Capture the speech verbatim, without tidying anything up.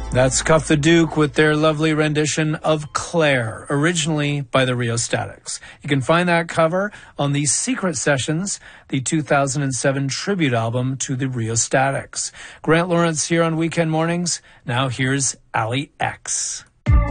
That's Cuff the Duke with their lovely rendition of Claire, originally by the Rheostatics. You can find that cover on the Secret Sessions, the two thousand seven tribute album to the Rheostatics. Grant Lawrence here on Weekend Mornings. Now here's Ali X.